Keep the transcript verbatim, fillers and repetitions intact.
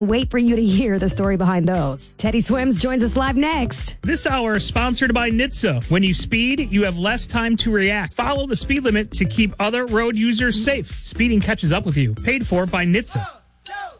Wait for you to hear the story behind those. Teddy Swims joins us live next. This hour is sponsored by N H T S A. When you speed, you have less time to react. Follow the speed limit to keep other road users safe. Speeding catches up with you. Paid for by N H T S A.